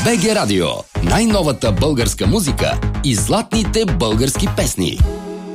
БГ Радио. Най-новата българска музика и златните български песни.